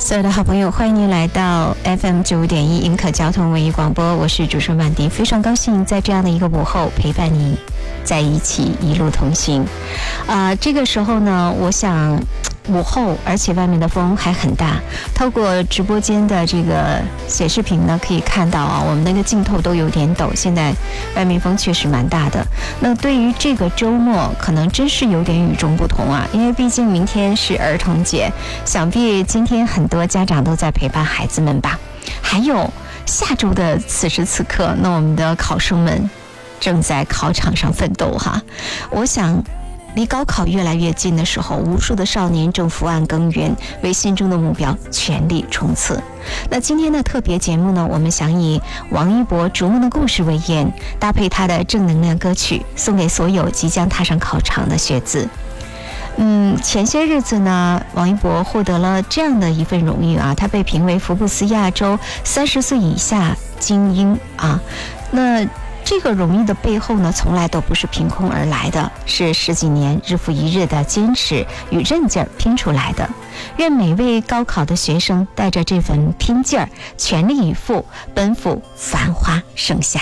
所有的好朋友，欢迎您来到 FM95.1 迎可交通文艺广播，我是主持人曼迪，非常高兴在这样的一个午后陪伴你在一起一路同行。这个时候呢，我想午后，而且外面的风还很大，透过直播间的这个显示屏呢，可以看到啊，我们那个镜头都有点抖，现在外面风确实蛮大的。那对于这个周末，可能真是有点与众不同啊，因为毕竟明天是儿童节，想必今天很多家长都在陪伴孩子们吧。还有下周的此时此刻，那我们的考生们正在考场上奋斗哈。我想离高考越来越近的时候，无数的少年正伏案耕耘，为心中的目标全力冲刺。那今天的特别节目呢，我们想以王一博逐梦的故事为眼，搭配他的正能量歌曲，送给所有即将踏上考场的学子。前些日子呢，王一博获得了这样的一份荣誉啊，他被评为福布斯亚洲30岁以下精英啊。那这个荣誉的背后呢，从来都不是凭空而来的，是十几年日复一日的坚持与韧劲儿拼出来的。愿每位高考的学生带着这份拼劲儿，全力以赴，奔赴繁花盛夏。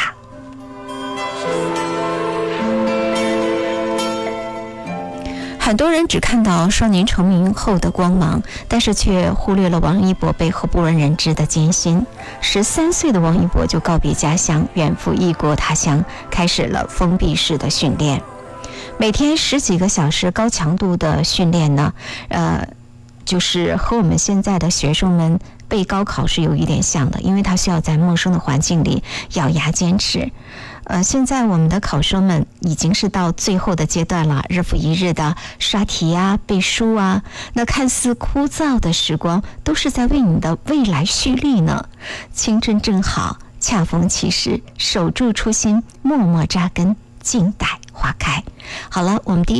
很多人只看到少年成名后的光芒，但是却忽略了王一博背后不为人知的艰辛。13岁的王一博就告别家乡，远赴异国他乡，开始了封闭式的训练。每天10几个小时高强度的训练呢，就是和我们现在的学生们备高考是有一点像的，因为他需要在陌生的环境里咬牙坚持。现在我们的考生们已经是到最后的阶段了，日复一日的刷题啊、背书啊，那看似枯燥的时光，都是在为你的未来蓄力呢。青春正好，恰逢其时，守住初心，默默扎根，静待花开。好了，我们第一